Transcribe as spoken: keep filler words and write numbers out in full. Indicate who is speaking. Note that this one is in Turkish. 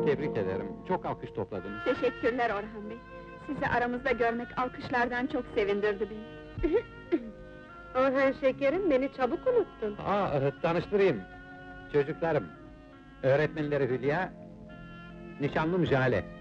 Speaker 1: Tebrik ederim, çok alkış topladınız.
Speaker 2: Teşekkürler Orhan Bey. Sizi aramızda görmek alkışlardan çok sevindirdi beni.
Speaker 3: Orhan şekerim, beni çabuk unuttun.
Speaker 1: Aa, tanıştırayım. Çocuklarım. Öğretmenleri Hülya, nişanlım Jale.